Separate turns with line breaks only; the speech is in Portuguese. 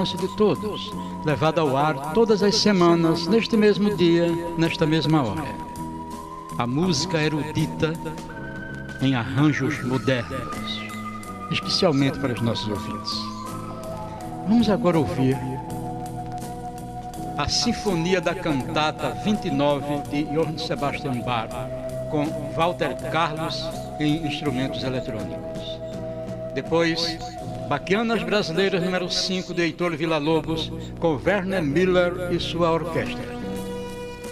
alcance de todos, levada ao ar todas as semanas, neste mesmo dia, nesta mesma hora. A música erudita em arranjos modernos, especialmente para os nossos ouvintes. Vamos agora ouvir a Sinfonia da Cantata 29 de Johann Sebastian Bach, com Walter Carlos em instrumentos eletrônicos. Depois, Baquianas Brasileiras número 5 de Heitor Villa-Lobos, com Werner Miller e sua orquestra.